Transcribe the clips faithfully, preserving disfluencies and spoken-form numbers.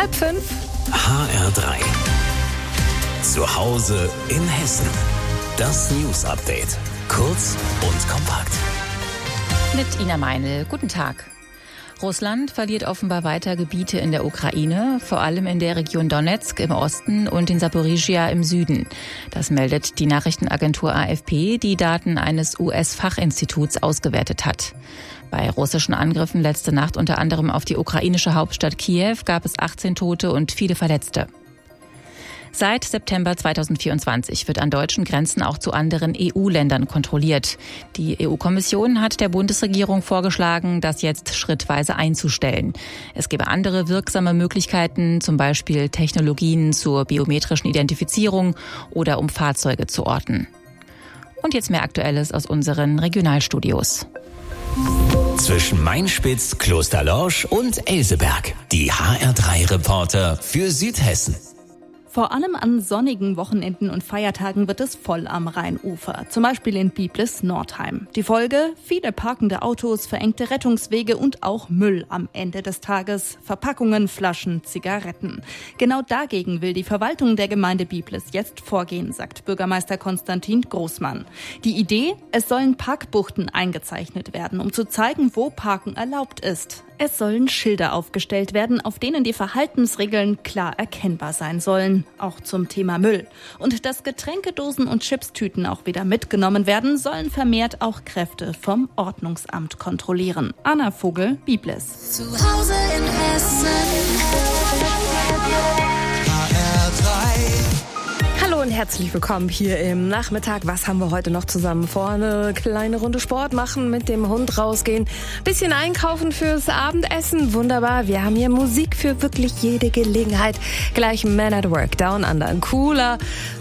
Halb fünf. H R drei. Zu Hause in Hessen. Das News Update. Kurz und kompakt. Mit Ina Meinl. Guten Tag. Russland verliert offenbar weiter Gebiete in der Ukraine, vor allem in der Region Donetsk im Osten und in Saporizhia im Süden. Das meldet die Nachrichtenagentur A F P, die Daten eines U S-Fachinstituts ausgewertet hat. Bei russischen Angriffen letzte Nacht unter anderem auf die ukrainische Hauptstadt Kiew gab es achtzehn Tote und viele Verletzte. Seit September zweitausendvierundzwanzig wird an deutschen Grenzen auch zu anderen E U-Ländern kontrolliert. Die E U-Kommission hat der Bundesregierung vorgeschlagen, das jetzt schrittweise einzustellen. Es gebe andere wirksame Möglichkeiten, zum Beispiel Technologien zur biometrischen Identifizierung oder um Fahrzeuge zu orten. Und jetzt mehr Aktuelles aus unseren Regionalstudios. Zwischen Mainspitz, Klosterlorsch und Elseberg. Die H R drei Reporter für Südhessen. Vor allem an sonnigen Wochenenden und Feiertagen wird es voll am Rheinufer, zum Beispiel in Biblis-Nordheim. Die Folge? Viele parkende Autos, verengte Rettungswege und auch Müll am Ende des Tages. Verpackungen, Flaschen, Zigaretten. Genau dagegen will die Verwaltung der Gemeinde Biblis jetzt vorgehen, sagt Bürgermeister Konstantin Großmann. Die Idee? Es sollen Parkbuchten eingezeichnet werden, um zu zeigen, wo Parken erlaubt ist. Es sollen Schilder aufgestellt werden, auf denen die Verhaltensregeln klar erkennbar sein sollen. Auch zum Thema Müll. Und dass Getränkedosen und Chipstüten auch wieder mitgenommen werden, sollen vermehrt auch Kräfte vom Ordnungsamt kontrollieren. Anna Vogel, Biblis. Zu Hause in Hessen. H R drei. Hallo und herzlich willkommen hier im Nachmittag. Was haben wir heute noch zusammen vor? Eine kleine Runde Sport machen, mit dem Hund rausgehen, bisschen einkaufen fürs Abendessen. Wunderbar, wir haben hier Musik für wirklich jede Gelegenheit. Gleich Man at Work, Down Under, ein cooler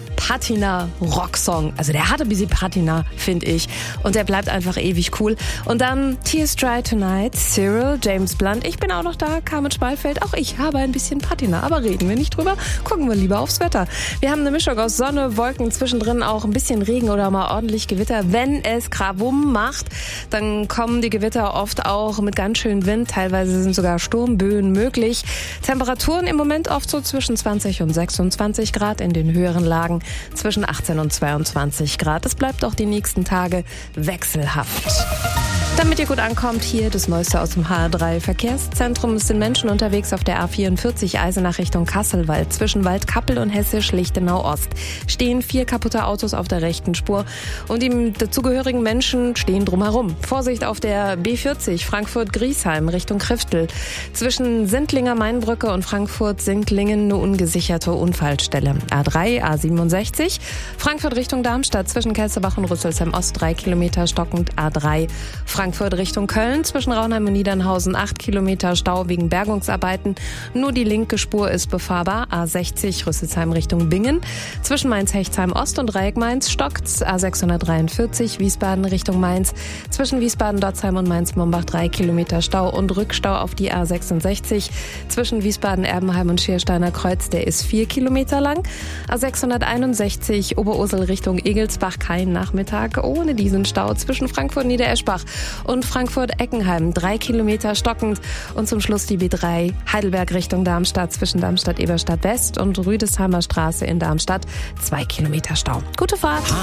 Patina-Rocksong. Also der hat ein bisschen Patina, finde ich. Und der bleibt einfach ewig cool. Und dann Tears Dry Tonight, Cyril, James Blunt. Ich bin auch noch da, Carmen Schmalfeld. Auch ich habe ein bisschen Patina. Aber reden wir nicht drüber. Gucken wir lieber aufs Wetter. Wir haben eine Mischung aus Sonne, Wolken, zwischendrin auch ein bisschen Regen oder mal ordentlich Gewitter. Wenn es Krawum macht, dann kommen die Gewitter oft auch mit ganz schön Wind. Teilweise sind sogar Sturmböen möglich. Temperaturen im Moment oft so zwischen zwanzig und sechsundzwanzig Grad, in den höheren Lagen zwischen achtzehn und zweiundzwanzig Grad. Es bleibt auch die nächsten Tage wechselhaft. Damit ihr gut ankommt, hier das Neueste aus dem H R drei Verkehrszentrum. Es sind Menschen unterwegs auf der A vierundvierzig Eisenach Richtung Kasselwald. Zwischen Waldkappel und Hessisch-Lichtenau-Ost stehen vier kaputte Autos auf der rechten Spur und die dazugehörigen Menschen stehen drumherum. Vorsicht auf der B vierzig Frankfurt-Griesheim Richtung Kriftel. Zwischen Sindlinger-Mainbrücke und Frankfurt-Sinklingen eine ungesicherte Unfallstelle. A drei, A siebenundsechzig Frankfurt Richtung Darmstadt zwischen Kelsterbach und Rüsselsheim Ost drei Kilometer stockend. A drei Frankfurt Richtung Köln zwischen Raunheim und Niedernhausen acht Kilometer Stau wegen Bergungsarbeiten. Nur die linke Spur ist befahrbar. A sechzig Rüsselsheim Richtung Bingen. Zwischen Mainz-Hechtsheim Ost und Dreieck Mainz stockt's. A sechshundertdreiundvierzig Wiesbaden Richtung Mainz. Zwischen Wiesbaden-Dotzheim und Mainz-Mombach drei Kilometer Stau und Rückstau auf die A sechsundsechzig. Zwischen Wiesbaden-Erbenheim und Schiersteiner Kreuz, der ist vier Kilometer lang. A sechshunderteinundsechzig Oberursel Richtung Egelsbach kein Nachmittag ohne diesen Stau zwischen Frankfurt Niedereschbach und Frankfurt-Eckenheim drei Kilometer stockend. Und zum Schluss die B drei Heidelberg Richtung Darmstadt zwischen Darmstadt-Eberstadt West und Rüdesheimer Straße in Darmstadt zwei Kilometer Stau. Gute Fahrt!